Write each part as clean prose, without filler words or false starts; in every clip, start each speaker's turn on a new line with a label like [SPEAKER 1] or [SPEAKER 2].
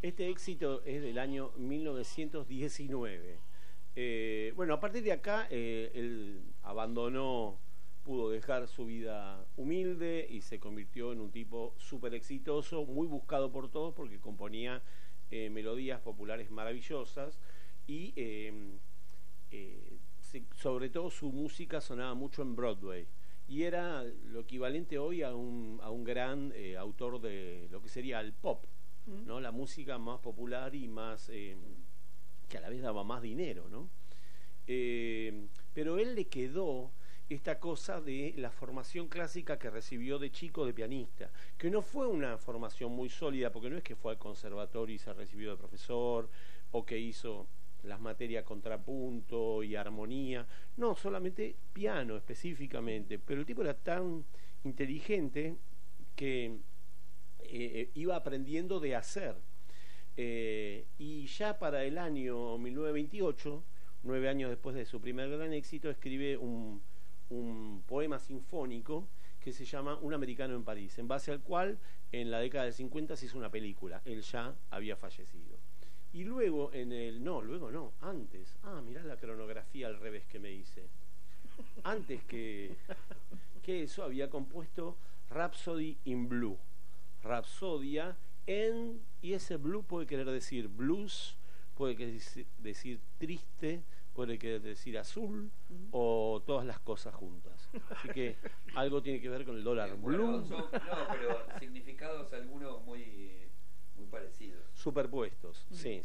[SPEAKER 1] Este éxito es del año 1919. Bueno, a partir de acá, él abandonó, pudo dejar su vida humilde y se convirtió en un tipo súper exitoso, muy buscado por todos porque componía melodías populares maravillosas y sobre todo su música sonaba mucho en Broadway y era lo equivalente hoy a un gran autor de lo que sería el pop, ¿no? La música más popular y más que a la vez daba más dinero, ¿no? Pero él le quedó esta cosa de la formación clásica que recibió de chico de pianista, que no fue una formación muy sólida, porque no es que fue al conservatorio y se recibió de profesor, o que hizo las materias contrapunto y armonía, no, solamente piano específicamente, pero el tipo era tan inteligente que iba aprendiendo de hacer, y ya para el año 1928, 9 años después de su primer gran éxito, escribe un poema sinfónico que se llama Un americano en París, en base al cual en la década del 50 se hizo una película. Él ya había fallecido. Y luego antes. Mirá la cronografía al revés que me hice. Antes que eso había compuesto Rhapsody in Blue. Rapsodia y ese blue puede querer decir blues, puede querer decir triste, puede querer decir azul, o todas las cosas juntas. Así que algo tiene que ver con el dólar blue.
[SPEAKER 2] No, pero significados algunos muy parecidos.
[SPEAKER 1] Superpuestos, sí.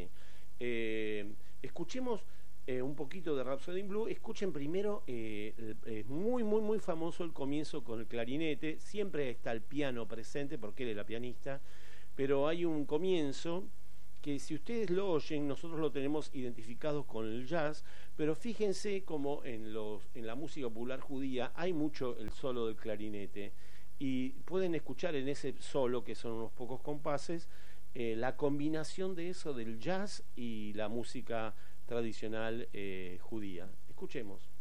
[SPEAKER 1] Escuchemos un poquito de Rhapsody in Blue. Escuchen primero, es muy famoso el comienzo con el clarinete. Siempre está el piano presente porque él es la pianista, pero hay un comienzo que si ustedes lo oyen, nosotros lo tenemos identificados con el jazz, pero fíjense como en la música popular judía hay mucho el solo del clarinete, y pueden escuchar en ese solo, que son unos pocos compases, la combinación de eso del jazz y la música tradicional judía. Escuchemos.